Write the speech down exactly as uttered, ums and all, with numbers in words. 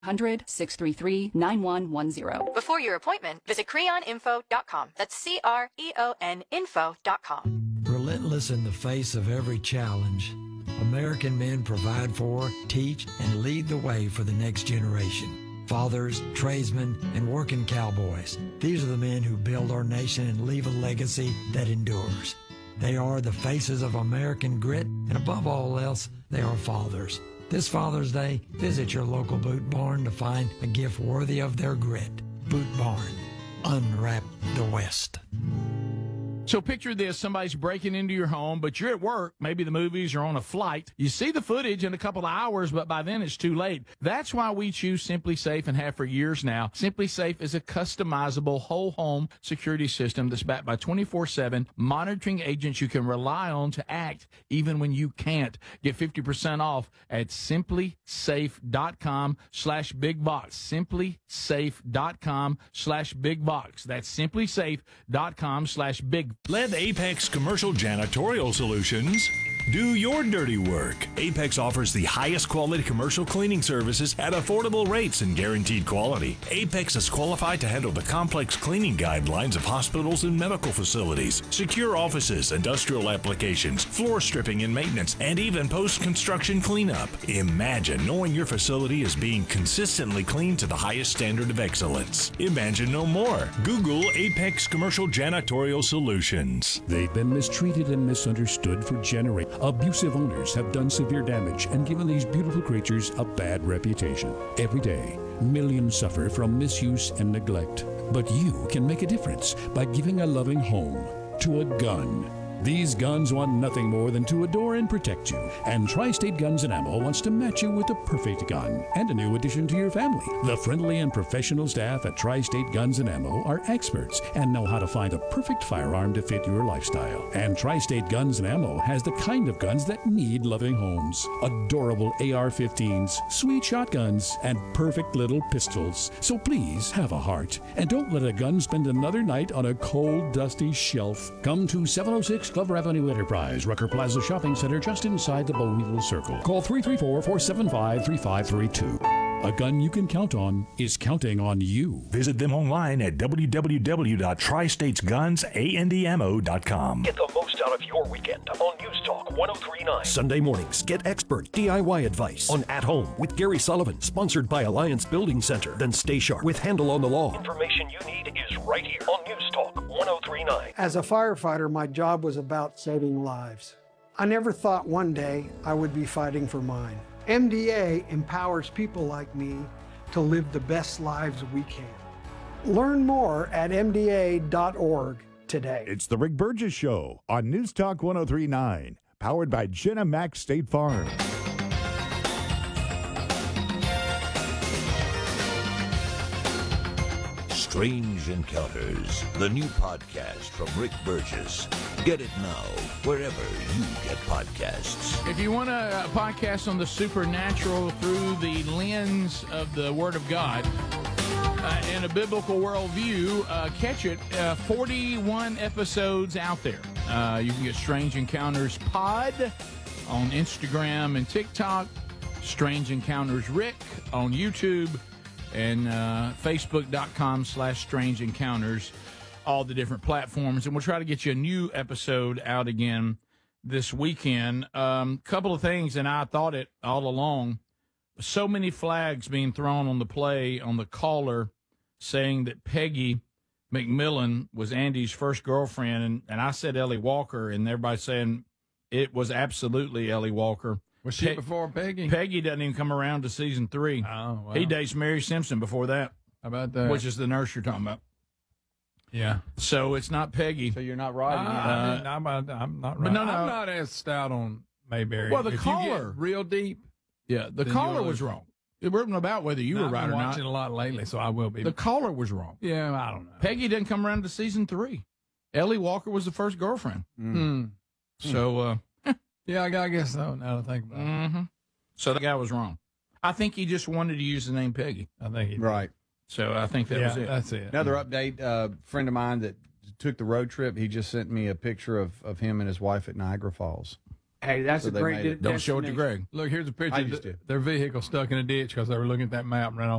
hundred, six three three, nine one one zero. Before your appointment, visit creon info dot com. That's C R E O N info dot com. Relentless in the face of every challenge, American men provide for, teach, and lead the way for the next generation. Fathers, tradesmen, and working cowboys. These are the men who build our nation and leave a legacy that endures. They are the faces of American grit, and above all else, they are fathers. This Father's Day, visit your local Boot Barn to find a gift worthy of their grit. Boot Barn. Unwrap the West. So picture this, somebody's breaking into your home, but you're at work, maybe the movies or on a flight. You see the footage in a couple of hours, but by then it's too late. That's why we choose Simply Safe and have for years now. Simply Safe is a customizable whole home security system that's backed by twenty-four seven monitoring agents you can rely on to act even when you can't. Get fifty percent off at simply safe dot com slash big box. simply safe dot com slash big box. That's simply safe dot com slash big. Let Apex Commercial Janitorial Solutions do your dirty work. Apex offers the highest quality commercial cleaning services at affordable rates and guaranteed quality. Apex is qualified to handle the complex cleaning guidelines of hospitals and medical facilities, secure offices, industrial applications, floor stripping and maintenance, and even post-construction cleanup. Imagine knowing your facility is being consistently cleaned to the highest standard of excellence. Imagine no more. Google Apex Commercial Janitorial Solutions. They've been mistreated and misunderstood for generations. Abusive owners have done severe damage and given these beautiful creatures a bad reputation. Every day, millions suffer from misuse and neglect. But you can make a difference by giving a loving home to a gun. These guns want nothing more than to adore and protect you. And Tri-State Guns and Ammo wants to match you with the perfect gun and a new addition to your family. The friendly and professional staff at Tri-State Guns and Ammo are experts and know how to find the perfect firearm to fit your lifestyle. And Tri-State Guns and Ammo has the kind of guns that need loving homes. Adorable A R fifteens, sweet shotguns, and perfect little pistols. So please have a heart and don't let a gun spend another night on a cold, dusty shelf. Come to seven oh six Glover Avenue Enterprise, Rucker Plaza Shopping Center, just inside the Bowmanville Circle. Call three three four, four seven five, three five three two. A gun you can count on is counting on you. Visit them online at w w w dot tri states guns and ammo dot com. Get the most out of your weekend on News Talk one oh three point nine. Sunday mornings, get expert D I Y advice on At Home with Gary Sullivan, sponsored by Alliance Building Center. Then Stay Sharp with Handle on the Law. Information you need is right here on News Talk one oh three point nine. As a firefighter, my job was about saving lives. I never thought one day I would be fighting for mine. M D A empowers people like me to live the best lives we can. Learn more at m d a dot org today. It's the Rick Burgess Show on News Talk one oh three point nine, powered by Jenna Mack State Farm. Strange Encounters, the new podcast from Rick Burgess. Get it now, wherever you get podcasts. If you want a podcast on the supernatural through the lens of the Word of God uh, and a biblical worldview, uh, catch it. Uh, forty-one episodes out there. Uh, you can get Strange Encounters Pod on Instagram and TikTok, Strange Encounters Rick on YouTube, and uh, Facebook.com slash Strange Encounters, all the different platforms. And we'll try to get you a new episode out again this weekend. A um, couple of things, and I thought it all along. So many flags being thrown on the play on the caller saying that Peggy McMillan was Andy's first girlfriend. And, and I said Ellie Walker, and everybody saying it was absolutely Ellie Walker. Was she Pe- before Peggy? Peggy doesn't even come around to season three. Oh, wow. He dates Mary Simpson before that. How about that? Which is the nurse you're talking about. Yeah. So it's not Peggy. So you're not riding uh, I'm, I'm, I'm not right. But no, no. I'm not as stout on Mayberry. Well, the if caller. You get real deep. Yeah, the caller was wrong. It wasn't about whether you no, were right I've been or not. I'm watching a lot lately, so I will be. The caller was wrong. Yeah, I don't know. Peggy didn't come around to season three. Ellie Walker was the first girlfriend. Mm. So, uh. yeah, I guess so, now that I think about mm-hmm. it. So the guy was wrong. I think he just wanted to use the name Peggy. I think he did. Right. So I think that yeah, was it. That's it. Another update, a uh, friend of mine that took the road trip, he just sent me a picture of, of him and his wife at Niagara Falls. Hey, that's So a they great made it. de- Don't show it to destination. Greg. Look, here's a picture I of used the- to. their vehicle stuck in a ditch because they were looking at that map and ran off